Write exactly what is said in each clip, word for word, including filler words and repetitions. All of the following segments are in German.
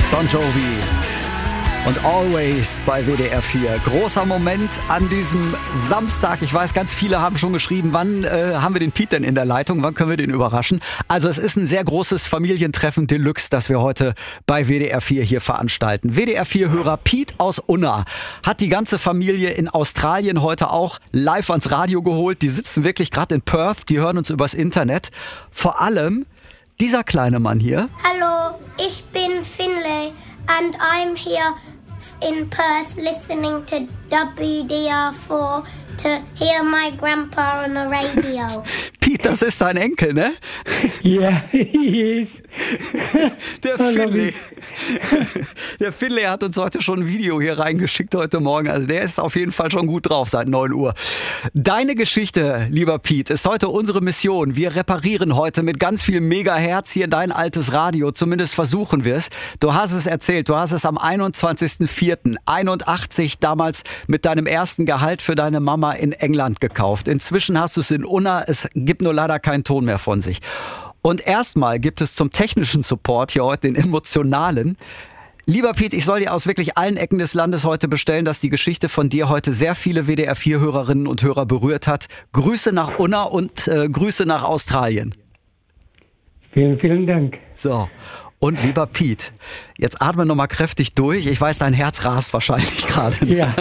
Bon Jovi und Always bei W D R vier. Großer Moment an diesem Samstag. Ich weiß, ganz viele haben schon geschrieben, wann äh, haben wir den Pete denn in der Leitung? Wann können wir den überraschen? Also es ist ein sehr großes Familientreffen Deluxe, das wir heute bei W D R vier hier veranstalten. W D R vier-Hörer Pete aus Unna hat die ganze Familie in Australien heute auch live ans Radio geholt. Die sitzen wirklich gerade in Perth, die hören uns übers Internet. Vor allem dieser kleine Mann hier. Hallo, ich bin Finlay and I'm here in Perth listening to W D R four to hear my grandpa on the radio. Pete, das ist dein Enkel, ne? Ja, he is. Der Finlay. Der Finlay hat uns heute schon ein Video hier reingeschickt heute Morgen. Also der ist auf jeden Fall schon gut drauf seit neun Uhr. Deine Geschichte, lieber Pete, ist heute unsere Mission. Wir reparieren heute mit ganz viel Megahertz hier dein altes Radio. Zumindest versuchen wir es. Du hast es erzählt. Du hast es am einundzwanzigsten vierten einundachtzig damals mit deinem ersten Gehalt für deine Mama in England gekauft. Inzwischen hast du es in Unna. Es gibt nur leider keinen Ton mehr von sich. Und erstmal gibt es zum technischen Support hier heute den emotionalen. Lieber Pete, ich soll dir aus wirklich allen Ecken des Landes heute bestellen, dass die Geschichte von dir heute sehr viele W D R vier-Hörerinnen und Hörer berührt hat. Grüße nach Unna und äh, Grüße nach Australien. Vielen, vielen Dank. So. Und lieber Pete, jetzt atme nochmal kräftig durch. Ich weiß, dein Herz rast wahrscheinlich gerade. Ja.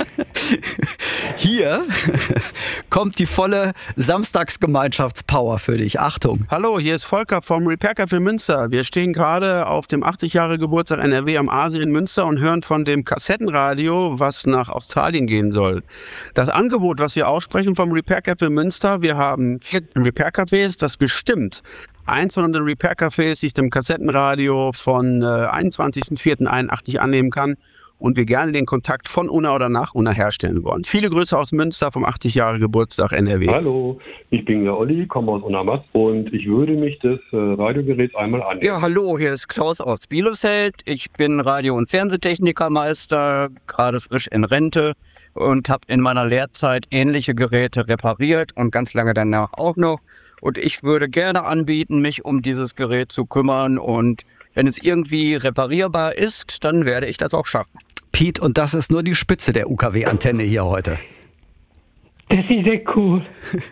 Hier kommt die volle Samstagsgemeinschaftspower für dich. Achtung. Hallo, hier ist Volker vom Repair Café Münster. Wir stehen gerade auf dem achtzig Jahre Geburtstag N R W am Aasee in Münster und hören von dem Kassettenradio, was nach Australien gehen soll. Das Angebot, was wir aussprechen vom Repair Café Münster, wir haben vier Repair Cafés, das gestimmt. Eins von den Repair Cafés sich dem Kassettenradio von äh, einundzwanzigsten vierten einundachtzig annehmen kann und wir gerne den Kontakt von Unna oder nach Unna herstellen wollen. Viele Grüße aus Münster vom achtzig Jahre Geburtstag N R W. Hallo, ich bin der Olli, komme aus Unna und ich würde mich des äh, Radiogeräts einmal annehmen. Ja, hallo, hier ist Klaus aus Bielefeld. Ich bin Radio- und Fernsehtechnikermeister, gerade frisch in Rente und habe in meiner Lehrzeit ähnliche Geräte repariert und ganz lange danach auch noch. Und ich würde gerne anbieten, mich um dieses Gerät zu kümmern. Und wenn es irgendwie reparierbar ist, dann werde ich das auch schaffen. Pete, und das ist nur die Spitze der U K W-Antenne hier heute. Das ist sehr cool.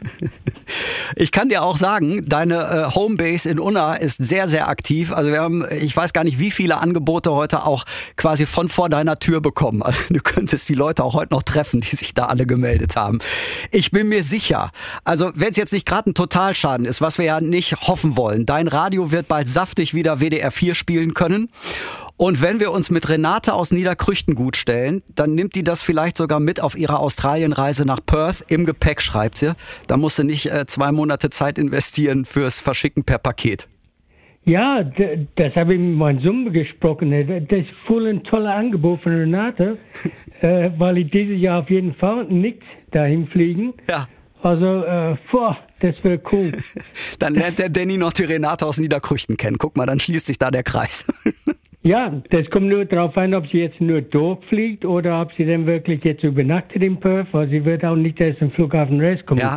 Ich kann dir auch sagen, deine äh, Homebase in Unna ist sehr, sehr aktiv. Also wir haben, ich weiß gar nicht, wie viele Angebote heute auch quasi von vor deiner Tür bekommen. Also du könntest die Leute auch heute noch treffen, die sich da alle gemeldet haben. Ich bin mir sicher, also wenn es jetzt nicht gerade ein Totalschaden ist, was wir ja nicht hoffen wollen, dein Radio wird bald saftig wieder W D R vier spielen können. Und wenn wir uns mit Renate aus Niederkrüchten gut stellen, dann nimmt die das vielleicht sogar mit auf ihrer Australienreise nach Perth im Gepäck, schreibt sie. Da musst du nicht äh, zwei Monate Zeit investieren fürs Verschicken per Paket. Ja, d- das habe ich mit meinem Sohn gesprochen. Das ist voll ein tolles Angebot von Renate, äh, weil ich dieses Jahr auf jeden Fall nicht dahin fliegen. Ja. Also, äh, boah, das wäre cool. Dann lernt der Danny noch die Renate aus Niederkrüchten kennen. Guck mal, dann schließt sich da der Kreis. Ja, das kommt nur darauf an, ob sie jetzt nur durchfliegt oder ob sie dann wirklich jetzt übernachtet in Perth, weil sie wird auch nicht erst im Flughafen rauskommen Ja,